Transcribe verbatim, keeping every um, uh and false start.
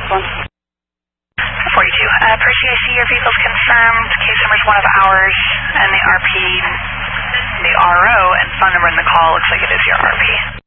one. forty-two. Uh, per C I C, your vehicle's confirmed. Case number is one of ours, and the R P, the R O, and phone number in the call looks like it is your R P.